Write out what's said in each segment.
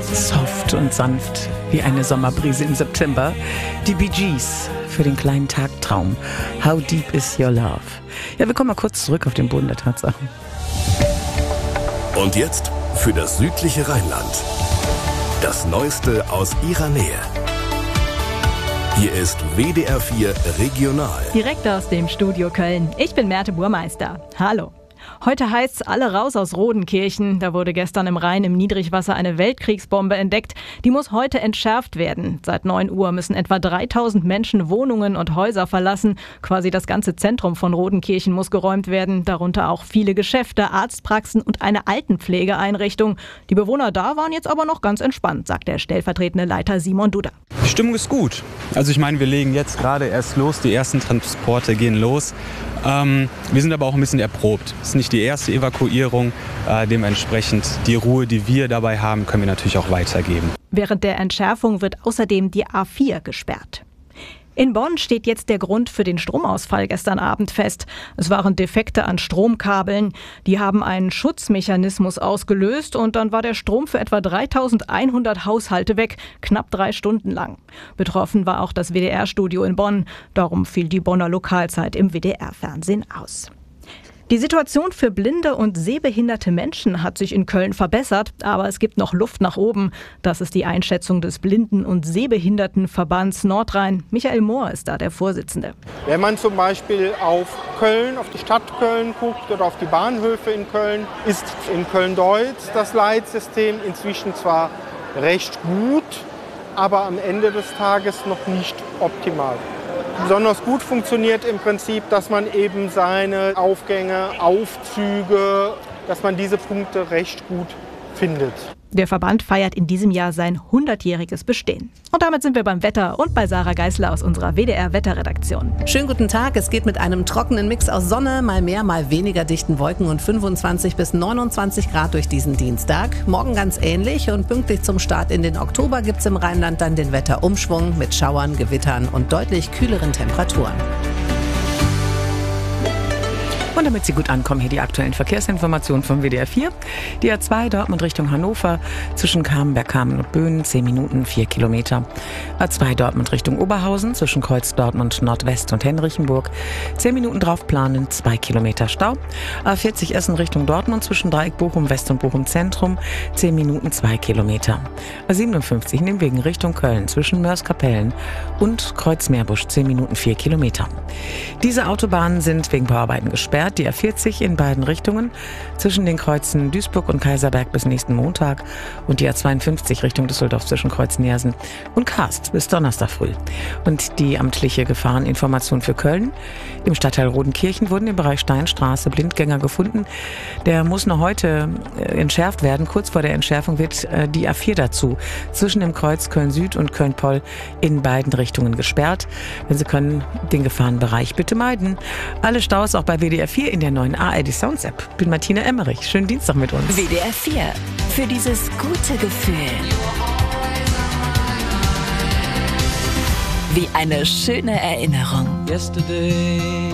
Soft und sanft wie eine Sommerbrise im September. Die Bee Gees für den kleinen Tagtraum. How deep is your love? Ja, wir kommen mal kurz zurück auf den Boden der Tatsachen. Und jetzt für das südliche Rheinland. Das Neueste aus ihrer Nähe. Hier ist WDR 4 Regional. Direkt aus dem Studio Köln. Ich bin Merte Burmeister. Hallo. Heute heißt's alle raus aus Rodenkirchen. Da wurde gestern im Rhein im Niedrigwasser eine Weltkriegsbombe entdeckt. Die muss heute entschärft werden. Seit 9 Uhr müssen etwa 3000 Menschen Wohnungen und Häuser verlassen. Quasi das ganze Zentrum von Rodenkirchen muss geräumt werden. Darunter auch viele Geschäfte, Arztpraxen und eine Altenpflegeeinrichtung. Die Bewohner da waren jetzt aber noch ganz entspannt, sagt der stellvertretende Leiter Simon Duda. Die Stimmung ist gut. Also ich meine, wir legen jetzt gerade erst los. Die ersten Transporte gehen los. Wir sind aber auch ein bisschen erprobt. Es ist nicht die erste Evakuierung. Dementsprechend die Ruhe, die wir dabei haben, können wir natürlich auch weitergeben. Während der Entschärfung wird außerdem die A4 gesperrt. In Bonn steht jetzt der Grund für den Stromausfall gestern Abend fest. Es waren Defekte an Stromkabeln. Die haben einen Schutzmechanismus ausgelöst und dann war der Strom für etwa 3100 Haushalte weg, knapp 3 Stunden lang. Betroffen war auch das WDR-Studio in Bonn. Darum fiel die Bonner Lokalzeit im WDR-Fernsehen aus. Die Situation für blinde und sehbehinderte Menschen hat sich in Köln verbessert, aber es gibt noch Luft nach oben. Das ist die Einschätzung des Blinden- und Sehbehindertenverbands Nordrhein. Michael Mohr ist da der Vorsitzende. Wenn man zum Beispiel auf Köln, auf die Stadt Köln guckt oder auf die Bahnhöfe in Köln, ist in Köln-Deutz das Leitsystem inzwischen zwar recht gut, aber am Ende des Tages noch nicht optimal. Besonders gut funktioniert im Prinzip, dass man eben seine Aufgänge, Aufzüge, dass man diese Punkte recht gut findet. Der Verband feiert in diesem Jahr sein 100-jähriges Bestehen. Und damit sind wir beim Wetter und bei Sarah Geisler aus unserer WDR-Wetterredaktion. Schönen guten Tag. Es geht mit einem trockenen Mix aus Sonne, mal mehr, mal weniger dichten Wolken und 25 bis 29 Grad durch diesen Dienstag. Morgen ganz ähnlich und pünktlich zum Start in den Oktober gibt's im Rheinland dann den Wetterumschwung mit Schauern, Gewittern und deutlich kühleren Temperaturen. Und damit Sie gut ankommen, hier die aktuellen Verkehrsinformationen vom WDR 4. Die A2 Dortmund Richtung Hannover zwischen Kamen und Böhnen 10 Minuten 4 Kilometer. A2 Dortmund Richtung Oberhausen zwischen Kreuz Dortmund Nordwest und Henrichenburg 10 Minuten drauf planen, 2 Kilometer Stau. A40 Essen Richtung Dortmund zwischen Dreieck Bochum West und Bochum Zentrum 10 Minuten 2 Kilometer. A57 Nimwegen Richtung Köln zwischen Mörs-Kapellen und Kreuz Meerbusch 10 Minuten 4 Kilometer. Diese Autobahnen sind wegen Bauarbeiten gesperrt. Die A40 in beiden Richtungen zwischen den Kreuzen Duisburg und Kaiserberg bis nächsten Montag und die A52 Richtung Düsseldorf zwischen Kreuz Neersen und Karst bis Donnerstag früh. Und die amtliche Gefahreninformation für Köln. Im Stadtteil Rodenkirchen wurden im Bereich Steinstraße Blindgänger gefunden. Der muss noch heute entschärft werden. Kurz vor der Entschärfung wird die A4 dazu zwischen dem Kreuz Köln-Süd und Köln-Poll in beiden Richtungen gesperrt. Wenn Sie können, den Gefahrenbereich bitte meiden. Alle Staus auch bei WDR 4 in der neuen ARD Sounds App. Ich bin Martina Emmerich. Schönen Dienstag mit uns. WDR 4. Für dieses gute Gefühl. Wie eine schöne Erinnerung. Yesterday,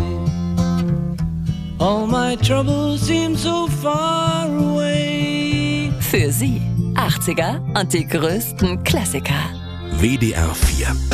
all my troubles seem so far away. Für Sie 80er und die größten Klassiker. WDR 4